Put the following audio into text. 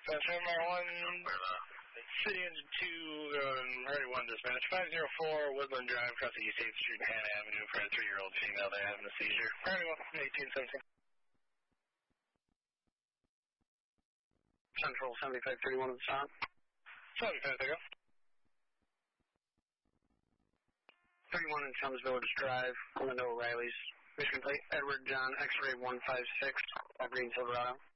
1, City Engine 2, Harry 1 dispatch, 504 Woodland Drive, across the East 8th Street, Hannah Avenue, for a 3-year-old female that having a seizure. Harry 1, 1817. Central 7531 is on. 75, there you go. 31 in Chums Village Drive, Linda O'Reilly's. Michigan plate, Edward John, X-ray 156, Green Silverado.